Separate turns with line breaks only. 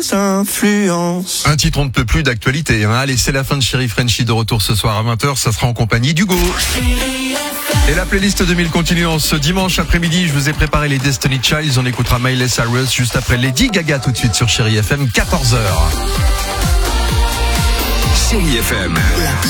influences.
Un titre on ne peut plus d'actualité. Allez, c'est la fin de Chérie Frenchy, de retour ce soir à 20h. Ça sera en compagnie d'Hugo. Et la playlist 2000 continue en ce dimanche après-midi. Je vous ai préparé les Destiny Childs. On écoutera Miley Cyrus juste après Lady Gaga tout de suite sur Chérie FM, 14h.
Chérie FM.